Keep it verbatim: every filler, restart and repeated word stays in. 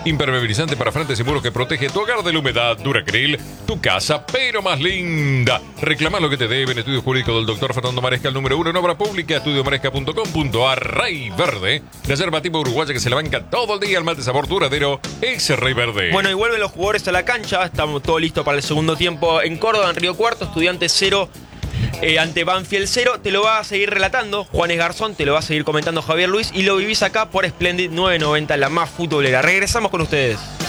Impermeabilizante para frentes y muros que protege tu hogar de la humedad. Duracril, tu casa, pero más linda. Reclama lo que te deben. Estudio Jurídico del doctor Fernando Maresca, el número uno en obra pública. estudio maresca punto com punto a r. Rey Verde, reserva tipo uruguaya que se la banca todo el día. El mate sabor duradero es Rey Verde. Bueno, y vuelven los jugadores a la cancha. Estamos todo listo para el segundo tiempo en Córdoba, en Río Cuarto. Estudiantes cero eh, ante Banfield cero. Te lo va a seguir relatando Juanes Garzón, te lo va a seguir comentando Javier Luis. Y lo vivís acá por Splendid nueve noventa, la más futbolera. Regresamos con ustedes.